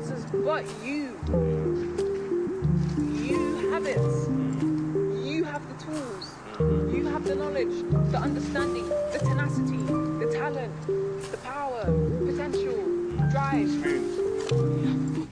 answers but you. You have it. You have the tools. You have the knowledge, the understanding, the tenacity, the talent, the power, potential, drive. Experience.